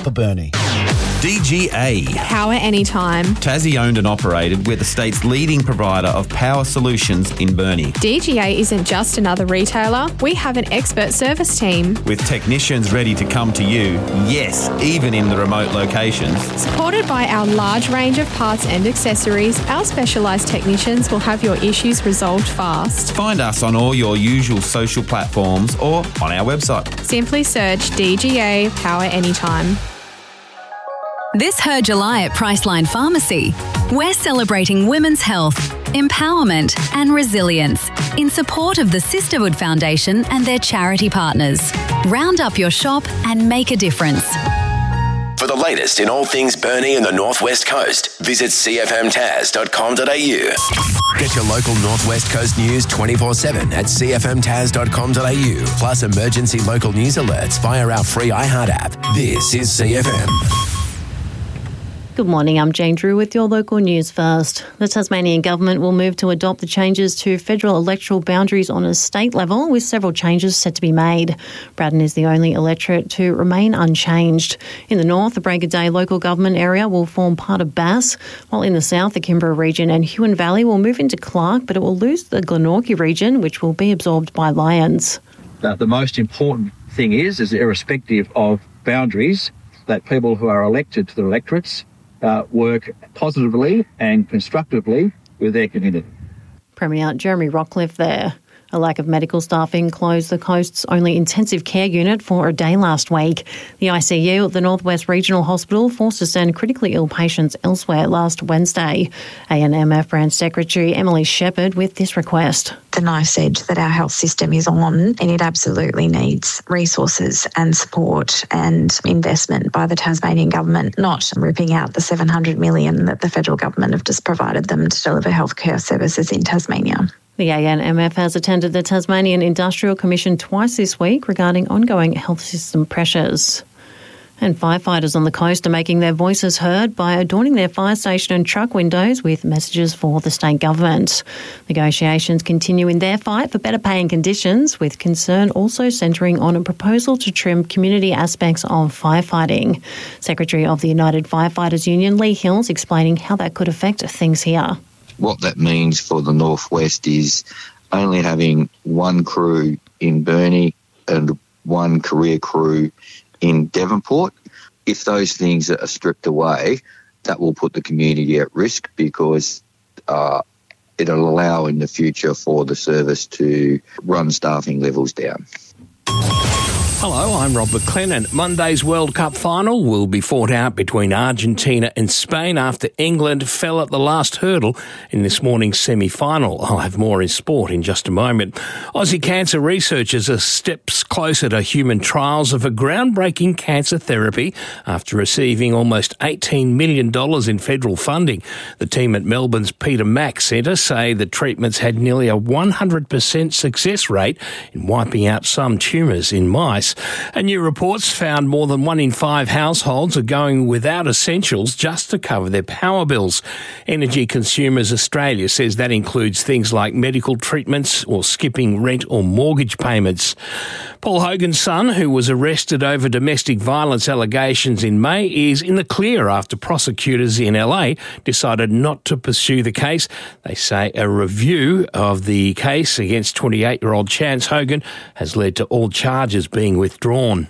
Upper Burnie. DGA. Power anytime. Tassie owned and operated, we're the state's leading provider of power solutions in Burnie. DGA isn't just another retailer. We have an expert service team. With technicians ready to come to you, yes, even in the remote locations. Supported by our large range of parts and accessories, our specialised technicians will have your issues resolved fast. Find us on all your usual social platforms or on our website. Simply search DGA Power Anytime. This Her July at Priceline Pharmacy, we're celebrating women's health, empowerment and resilience in support of the Sisterhood Foundation and their charity partners. Round up your shop and make a difference. For the latest in all things Burnie and the North West Coast, visit cfmtas.com.au. Get your local North West Coast news 24/7 at cfmtas.com.au. Plus emergency local news alerts via our free iHeart app. This is CFM. Good morning, I'm Jane Drew with your local news first. The Tasmanian government will move to adopt the changes to federal electoral boundaries on a state level, with several changes set to be made. Braddon is the only electorate to remain unchanged. In the north, the Break of Day local government area will form part of Bass, while in the south, the Kimborough region and Huon Valley will move into Clark, but it will lose the Glenorchy region, which will be absorbed by Lyons. The most important thing is irrespective of boundaries, that people who are elected to the electorates work positively and constructively with their community. Premier Jeremy Rockcliffe there. A lack of medical staffing closed the coast's only intensive care unit for a day last week. The ICU at the Northwest Regional Hospital forced to send critically ill patients elsewhere last Wednesday. ANMF Branch Secretary Emily Shepherd with this request. The knife's edge that our health system is on, and it absolutely needs resources and support and investment by the Tasmanian government, not ripping out the $700 million that the federal government have just provided them to deliver healthcare services in Tasmania. The ANMF has attended the Tasmanian Industrial Commission twice this week regarding ongoing health system pressures. And firefighters on the coast are making their voices heard by adorning their fire station and truck windows with messages for the state government. Negotiations continue in their fight for better pay and conditions, with concern also centring on a proposal to trim community aspects of firefighting. Secretary of the United Firefighters Union, Lee Hills, explaining how that could affect things here. What that means for the Northwest is only having one crew in Burnie and one career crew in Devonport. If those things are stripped away, that will put the community at risk, because it'll allow in the future for the service to run staffing levels down. Hello, I'm Rob McLennan. Monday's World Cup final will be fought out between Argentina and Spain after England fell at the last hurdle in this morning's semi-final. I'll have more in sport in just a moment. Aussie cancer researchers are steps closer to human trials of a groundbreaking cancer therapy after receiving almost $18 million in federal funding. The team at Melbourne's Peter Mac Centre say the treatments had nearly a 100% success rate in wiping out some tumours in mice. And new reports found more than 1 in 5 households are going without essentials just to cover their power bills. Energy Consumers Australia says that includes things like medical treatments or skipping rent or mortgage payments. Paul Hogan's son, who was arrested over domestic violence allegations in May, is in the clear after prosecutors in LA decided not to pursue the case. They say a review of the case against 28-year-old Chance Hogan has led to all charges being withdrawn.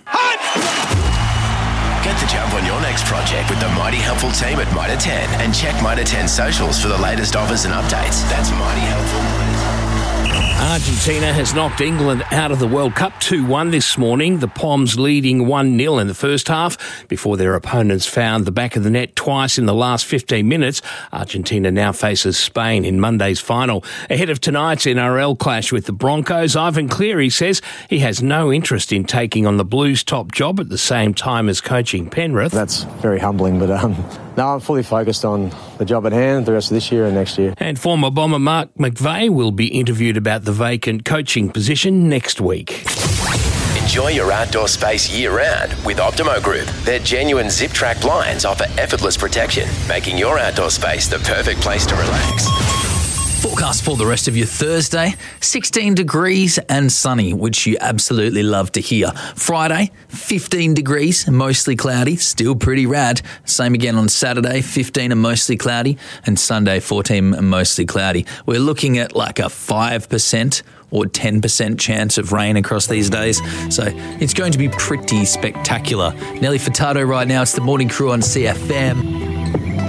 Get the jump on your next project with the Mighty Helpful team at Mitre 10 and check Mitre 10 socials for the latest offers and updates. That's Mighty Helpful. Argentina has knocked England out of the World Cup 2-1 this morning, the Poms leading 1-0 in the first half before their opponents found the back of the net twice in the last 15 minutes. Argentina now faces Spain in Monday's final. Ahead of tonight's NRL clash with the Broncos, Ivan Cleary says he has no interest in taking on the Blues' top job at the same time as coaching Penrith. That's very humbling, but no, I'm fully focused on the job at hand the rest of this year and next year. And former Bomber Mark McVeigh will be interviewed about the vacant coaching position next week. Enjoy your outdoor space year-round with Optimo Group. Their genuine zip-track blinds offer effortless protection, making your outdoor space the perfect place to relax. Forecast for the rest of your Thursday, 16 degrees and sunny, which you absolutely love to hear. Friday, 15 degrees, mostly cloudy, still pretty rad. Same again on Saturday, 15 and mostly cloudy, and Sunday, 14 and mostly cloudy. We're looking at like a 5% or 10% chance of rain across these days. So it's going to be pretty spectacular. Nelly Furtado right now. It's the Morning Crew on CFM.